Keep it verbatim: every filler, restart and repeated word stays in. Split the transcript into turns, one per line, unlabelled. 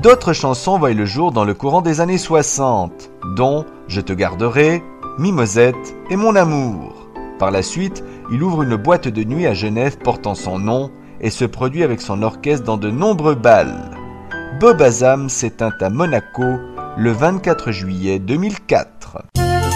D'autres chansons voient le jour dans le courant des années soixante, dont « Je te garderai »,« Mimosette » et « Mon amour ». Par la suite, il ouvre une boîte de nuit à Genève portant son nom et se produit avec son orchestre dans de nombreux bals. Bob Azam s'éteint à Monaco le vingt-quatre juillet deux mille quatre.